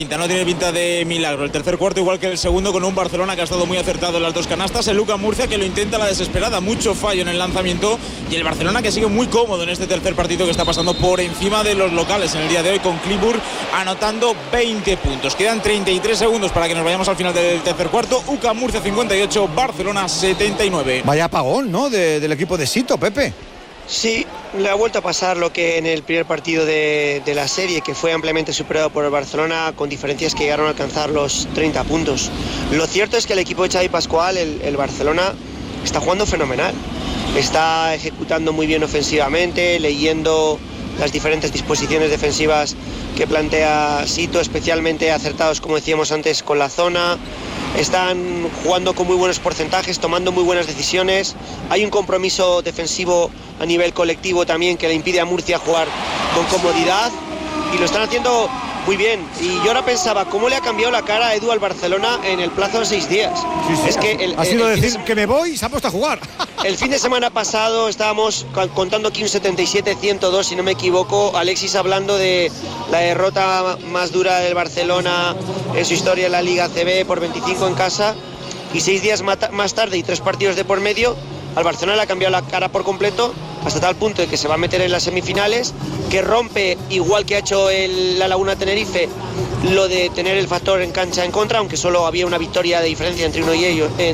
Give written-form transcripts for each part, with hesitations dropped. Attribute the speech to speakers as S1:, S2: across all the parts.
S1: No tiene pinta de milagro. El tercer cuarto igual que el segundo, con un Barcelona que ha estado muy acertado en las dos canastas. El UCAM Murcia que lo intenta a la desesperada, mucho fallo en el lanzamiento, y el Barcelona que sigue muy cómodo en este tercer partido, que está pasando por encima de los locales en el día de hoy, con Clipbourg anotando 20 puntos. Quedan 33 segundos para que nos vayamos al final del tercer cuarto. UCAM Murcia 58, Barcelona 79.
S2: Vaya apagón, ¿no? Del equipo de Sito, Pepe.
S3: Sí, le ha vuelto a pasar lo que en el primer partido de la serie, que fue ampliamente superado por el Barcelona, con diferencias que llegaron a alcanzar los 30 puntos. Lo cierto es que el equipo de Xavi Pascual, el Barcelona, está jugando fenomenal. Está ejecutando muy bien ofensivamente, leyendo las diferentes disposiciones defensivas que plantea Sito, especialmente acertados, como decíamos antes, con la zona. Están jugando con muy buenos porcentajes, tomando muy buenas decisiones. Hay un compromiso defensivo a nivel colectivo también que le impide a Murcia jugar con comodidad, y lo están haciendo muy bien. Y yo ahora pensaba, ¿cómo le ha cambiado la cara a Edu al Barcelona en el plazo de 6 días?
S2: Sí.
S3: Es que
S2: ha sido decir que me voy y se ha puesto a jugar.
S3: El fin de semana pasado estábamos contando aquí un 77-102, si no me equivoco. Alexis hablando de la derrota más dura del Barcelona en su historia en la Liga ACB por 25 en casa, y 6 días más tarde y 3 partidos de por medio, al Barcelona le ha cambiado la cara por completo, hasta tal punto de que se va a meter en las semifinales, que rompe, igual que ha hecho la Laguna Tenerife, lo de tener el factor en cancha en contra, aunque solo había una victoria de diferencia entre uno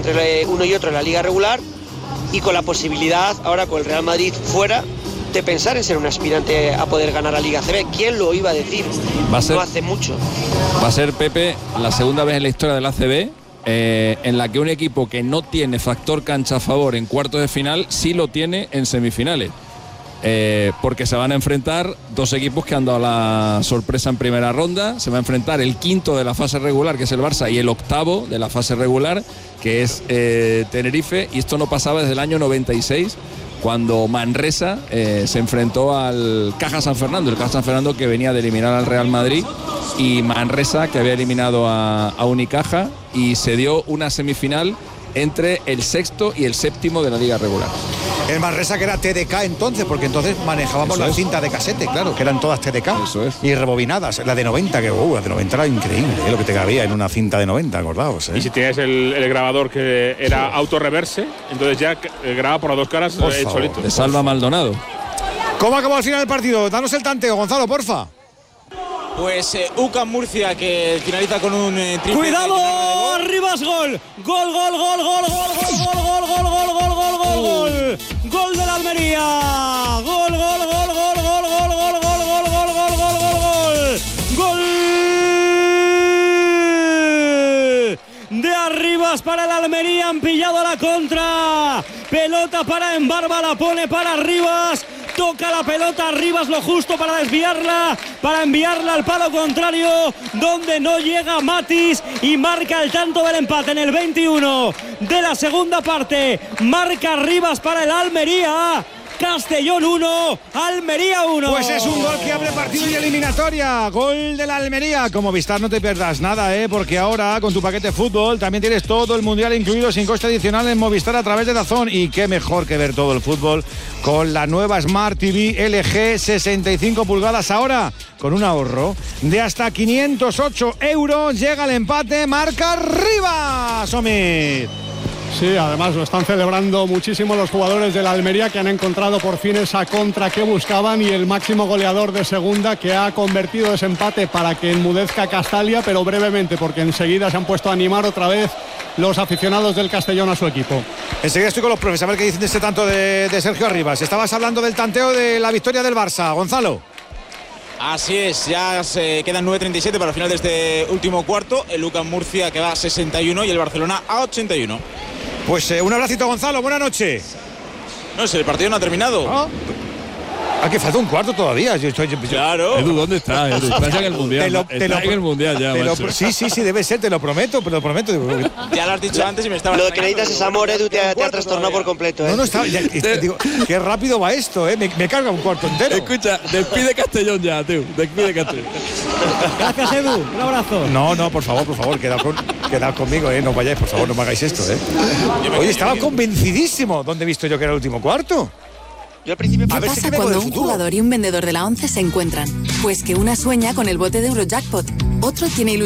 S3: y otro en la liga regular, y con la posibilidad ahora con el Real Madrid fuera de pensar en ser un aspirante a poder ganar la Liga ACB. ¿Quién lo iba a decir? No hace mucho.
S4: Va a ser, Pepe, la segunda vez en la historia del ACB en la que un equipo que no tiene factor cancha a favor en cuartos de final sí lo tiene en semifinales. Porque se van a enfrentar dos equipos que han dado la sorpresa en primera ronda. Se va a enfrentar el quinto de la fase regular, que es el Barça, y el octavo de la fase regular, que es Tenerife, y esto no pasaba desde el año 96, cuando Manresa se enfrentó al Caja San Fernando, el Caja San Fernando que venía de eliminar al Real Madrid, y Manresa que había eliminado a Unicaja, y se dio una semifinal entre el sexto y el séptimo de la liga regular.
S2: El Manresa, que era TDK entonces, porque entonces manejábamos la cinta de casete, claro, que eran todas TDK.
S4: Eso es.
S2: Y rebobinadas. La de 90, la de 90 era increíble, lo que te cabía en una cinta de 90, acordaos.
S5: Y si tienes el grabador que era autorreverse, entonces ya graba por las dos caras solito.
S4: De Salva Maldonado.
S2: ¿Cómo acabó al final del partido? Danos el tanteo, Gonzalo, porfa.
S1: Pues UCAM Murcia, que finaliza con un triple.
S6: ¡Cuidado! ¡Arribas, gol! ¡Gol, gol, gol, gol, gol, gol, gol, gol, gol, gol, gol, gol, gol! ¡Gol de la Almería! ¡Gol, gol, gol, gol, gol, gol, gol, gol, gol, gol, gol, gol, gol! ¡Gol! De Arribas para el Almería, han pillado la contra. Pelota para Embarba, la pone para Arribas. Toca la pelota, Arribas lo justo para desviarla, para enviarla al palo contrario, donde no llega Matis, y marca el tanto del empate en el 21 de la segunda parte. Marca Arribas para el Almería. Castellón 1, Almería 1.
S2: Pues es un gol que abre partido y eliminatoria. Gol de la Almería. Como Movistar no te pierdas nada, porque ahora con tu paquete fútbol también tienes todo el mundial incluido sin coste adicional en Movistar a través de DAZN. Y qué mejor que ver todo el fútbol con la nueva Smart TV LG 65 pulgadas ahora con un ahorro de hasta 508 euros. Llega el empate, marca Arribas, Omid.
S7: Sí, además lo están celebrando muchísimo los jugadores de la Almería, que han encontrado por fin esa contra que buscaban, y el máximo goleador de segunda, que ha convertido ese empate para que enmudezca Castalia, pero brevemente, porque enseguida se han puesto a animar otra vez los aficionados del Castellón a su equipo.
S2: Enseguida estoy con los profes, a ver qué dicen de este tanto de Sergio Arribas. Estabas hablando del tanteo de la victoria del Barça, Gonzalo.
S1: Así es, ya se quedan 9:37 para el final de este último cuarto. El UCAM Murcia que va a 61 y el Barcelona a 81.
S2: Pues un abracito, Gonzalo, buena noche.
S1: No sé, el partido no ha terminado.
S2: ¿Ah? Que falta un cuarto todavía.
S1: Claro.
S4: Edu, ¿dónde está? Edu, estás en el Mundial. Está en el Mundial ya.
S2: Sí, debe ser, te lo prometo.
S1: Ya lo has dicho antes y me estaba...
S3: Lo que necesitas es amor, Edu, te ha trastornado por completo.
S2: No, digo, qué rápido va esto, me carga un cuarto entero.
S4: Escucha, despide Castellón ya, tío. Despide Castellón.
S6: Gracias, Edu. Un abrazo.
S2: No, por favor, quedad conmigo, no vayáis, por favor, no me hagáis esto, Oye, estaba convencidísimo. ¿Dónde he visto yo que era el último cuarto?
S3: Yo al principio...
S8: ¿Qué pasa cuando un jugador y un vendedor de la 11 se encuentran? Pues que una sueña con el bote de Eurojackpot Otro tiene ilusión